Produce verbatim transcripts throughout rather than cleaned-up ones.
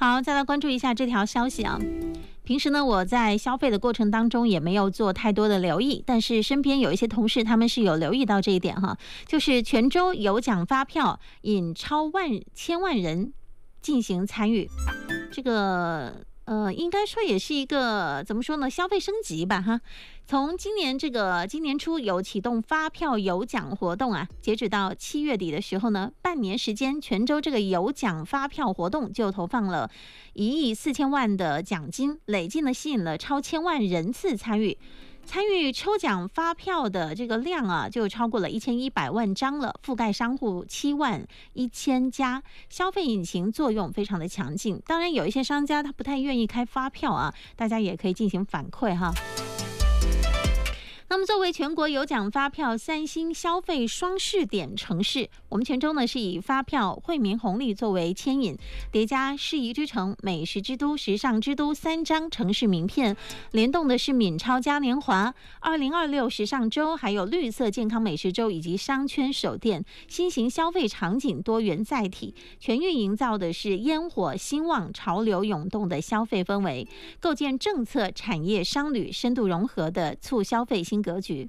好，再来关注一下这条消息啊。平时呢，我在消费的过程当中也没有做太多的留意，但是身边有一些同事他们是有留意到这一点哈，就是泉州有奖发票引超万千万人进行参与，这个呃，应该说也是一个怎么说呢，消费升级吧哈。从今年这个今年初有启动发票有奖活动啊，截止到七月底的时候呢，半年时间，泉州这个有奖发票活动就投放了一亿四千万的奖金，累计呢吸引了超千万人次参与。参与抽奖发票的这个量啊，就超过了一千一百万张了，覆盖商户七万一千家，消费引擎作用非常的强劲。当然，有一些商家他不太愿意开发票啊，大家也可以进行反馈哈。那么作为全国有奖发票三星消费双试点城市，我们泉州呢是以发票惠民红利作为牵引，叠加适宜之城、美食之都、时尚之都三张城市名片，联动的是闽超嘉年华、二零二六时尚周，还有绿色健康美食周以及商圈首店，新型消费场景多元载体，全域营造的是烟火兴旺、潮流涌动的消费氛围，构建政策、产业、商旅深度融合的促消费新格局。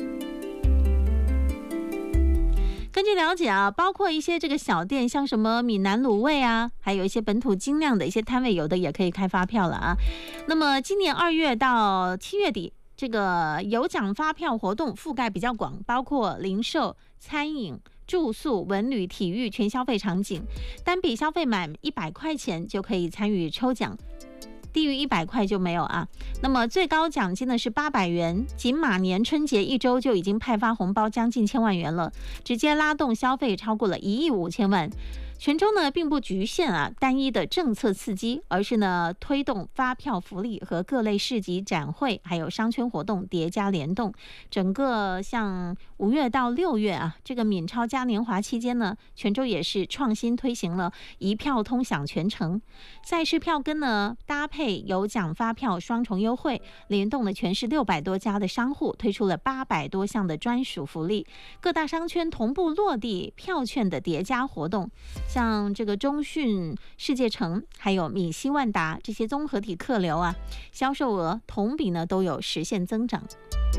根据了解啊，包括一些这个小店，像什么闽南卤味啊，还有一些本土精酿的一些摊位，有的也可以开发票了啊。那么今年二月到七月底，这个有奖发票活动覆盖比较广，包括零售、餐饮、住宿、文旅、体育全消费场景，单笔消费满一百块钱就可以参与抽奖。低于一百块就没有啊。那么最高奖金呢是八百元，仅马年春节一周就已经派发红包将近千万元了，直接拉动消费超过了一亿五千万。泉州呢并不局限啊单一的政策刺激，而是呢推动发票福利和各类市集展会还有商圈活动叠加联动。整个像五月到六月啊，这个闽超嘉年华期间呢，泉州也是创新推行了一票通享全城，赛事票根呢搭配有奖发票双重优惠，联动了全市六百多家的商户，推出了八百多项的专属福利，各大商圈同步落地票券的叠加活动。像这个中讯世界城还有米西万达这些综合体客流啊，销售额同比呢都有实现增长。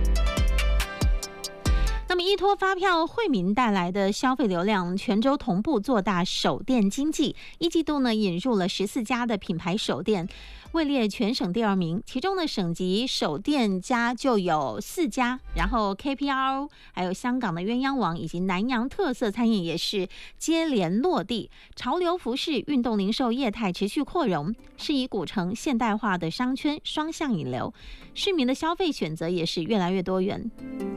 那么依托发票惠民带来的消费流量，泉州同步做大首店经济，一季度呢引入了十四家的品牌首店，位列全省第二名，其中呢省级首店家就有四家，然后 K P R O 还有香港的鸳鸯王以及南洋特色餐饮也是接连落地，潮流服饰、运动零售业态持续扩容，是以古城现代化的商圈双向引流，市民的消费选择也是越来越多元。